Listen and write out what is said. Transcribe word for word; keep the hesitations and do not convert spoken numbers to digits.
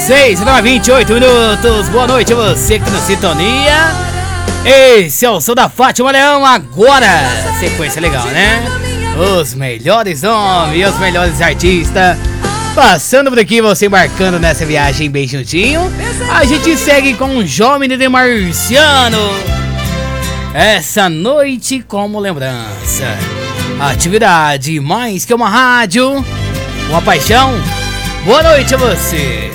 seis e vinte e oito minutos. Boa noite a você que tá na sintonia. Esse é o som da Fátima Leão agora. Sequência legal, né? Os melhores homens e os melhores artistas passando por aqui, você embarcando nessa viagem bem juntinho. A gente segue com o Jovem de Marciano. Essa noite como lembrança. Atividade mais que uma rádio, uma paixão. Boa noite a você.